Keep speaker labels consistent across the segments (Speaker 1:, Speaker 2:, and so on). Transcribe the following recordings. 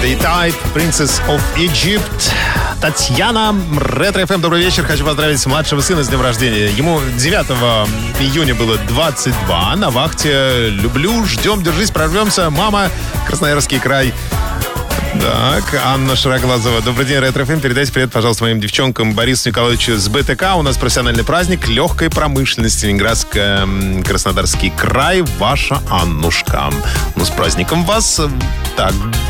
Speaker 1: The Type, Princess of Egypt. Татьяна, Ретро-ФМ, добрый вечер. Хочу поздравить младшего сына с днем рождения. Ему 9 июня было 22. На вахте. Люблю, ждем, держись, прорвемся. Мама, Красноярский край. Так, Анна Широглазова. Добрый день, Ретро-ФМ. Передайте привет, пожалуйста, моим девчонкам Борису Николаевичу с БТК. У нас профессиональный праздник легкой промышленности. Ленинградский, Краснодарский край. Ваша Аннушка. Ну, с праздником вас. Так,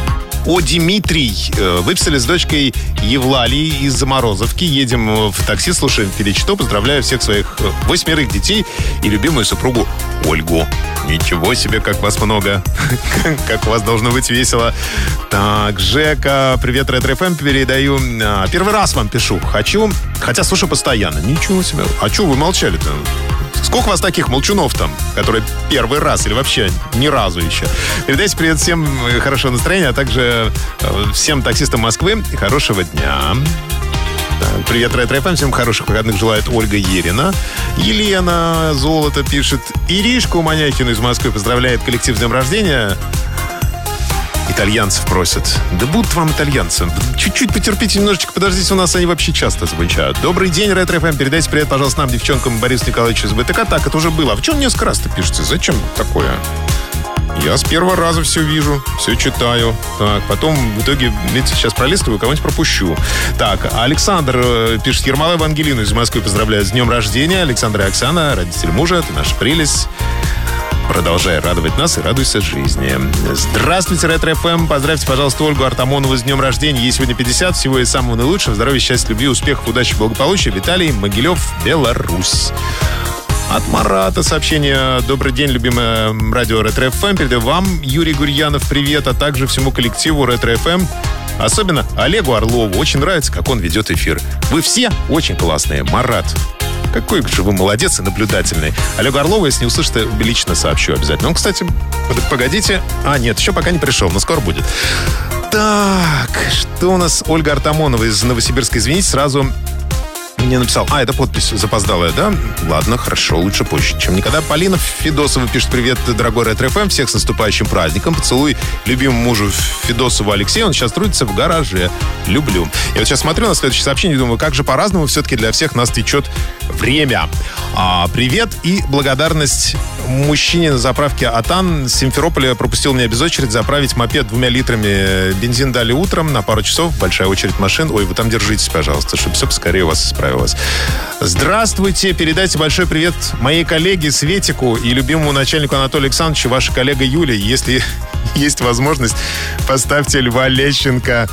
Speaker 1: Дмитрий. Выписали с дочкой Евлалией из Заморозовки. Едем в такси, слушаем перечту. Поздравляю всех своих 8 детей и любимую супругу Ольгу. Ничего себе, как вас много. Как у вас должно быть весело. Так, Жека, привет, Ретро-ФМ, передаю. Первый раз вам пишу. Хотя слушаю постоянно. Ничего себе. А чего вы молчали-то? Сколько у вас таких молчунов там, которые первый раз или вообще ни разу еще? Передайте привет всем, хорошего настроения, а также всем таксистам Москвы и хорошего дня. Так, привет, Ретро-ФМ, всем хороших выходных желает Ольга Ерина. Елена Золото пишет. Иришку Манякину из Москвы поздравляет коллектив с днем рождения. Итальянцев просят. Да будут вам итальянцы. Чуть-чуть потерпите, немножечко подождите, у нас они вообще часто звучат. Добрый день, Ретро-ФМ. Передайте привет, пожалуйста, нам, девчонкам Борису Николаевичу из БТК. Так, это уже было. А в чем несколько раз-то пишете? Зачем такое? Я с первого раза все вижу, все читаю. Так, потом в итоге, видите, сейчас пролистываю, кого-нибудь пропущу. Так, Александр пишет. Ермолаева Ангелину из Москвы поздравляет с днем рождения. Александр и Оксана, родители мужа, ты наша прелесть. Продолжай радовать нас и радуйся жизни. Здравствуйте, Ретро-ФМ. Поздравьте, пожалуйста, Ольгу Артамонову с днем рождения. Ей сегодня 50. Всего и самого наилучшего. Здоровья, счастья, любви, успехов, удачи, благополучия. Виталий Могилев, Беларусь. От Марата сообщение. Добрый день, любимое радио Ретро-ФМ. Передаю вам, Юрий Гурьянов, привет, а также всему коллективу Ретро-ФМ. Особенно Олегу Орлову. Очень нравится, как он ведет эфир. Вы все очень классные. Марат. Какой же вы молодец и наблюдательный. Олегу Орлову, если не услышите, лично сообщу обязательно. Он, кстати, погодите. Нет, еще пока не пришел, но скоро будет. Так, что у нас? Ольга Артамонова из Новосибирска. Извините, сразу мне написал. Это подпись запоздалая, да? Ладно, хорошо, лучше позже, чем никогда. Полина Федосова пишет. Привет, дорогой Ретро-ФМ. Всех с наступающим праздником. Поцелуй любимому мужу Федосову Алексею. Он сейчас трудится в гараже. Люблю. Я вот сейчас смотрю на следующее сообщение и думаю, как же по-разному все-таки для всех нас течет время. Привет и благодарность мужчине на заправке Атан с Симферополя пропустил меня без очереди заправить мопед 2 литрами. Бензин дали утром на пару часов. Большая очередь машин. Ой, вы там держитесь, пожалуйста, чтобы все поскорее у вас исправилось. Здравствуйте. Передайте большой привет моей коллеге Светику и любимому начальнику Анатолию Александровичу, ваша коллега Юля. Если есть возможность, поставьте Льва Лещенко.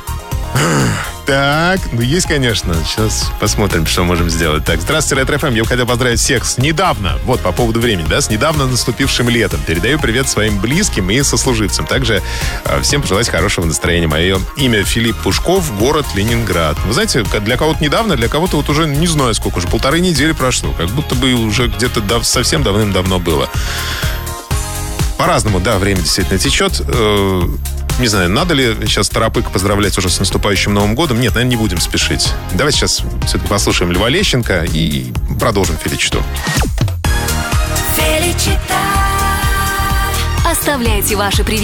Speaker 1: Так, есть, конечно. Сейчас посмотрим, что можем сделать. Так, здравствуйте, Ретро-ФМ. Я бы хотел поздравить всех с недавно, по поводу времени, с недавно наступившим летом. Передаю привет своим близким и сослуживцам. Также всем пожелать хорошего настроения. Мое имя Филипп Пушков, город Ленинград. Вы знаете, для кого-то недавно, для кого-то вот уже не знаю сколько, уже 1,5 недели прошло. Как будто бы уже где-то совсем давным-давно было. По-разному, да, время действительно течет. Не знаю, надо ли сейчас торопык поздравлять уже с наступающим Новым годом? Нет, наверное, не будем спешить. Давайте сейчас все-таки послушаем Льва Лещенко и продолжим Феличиту.
Speaker 2: Оставляйте ваши привет.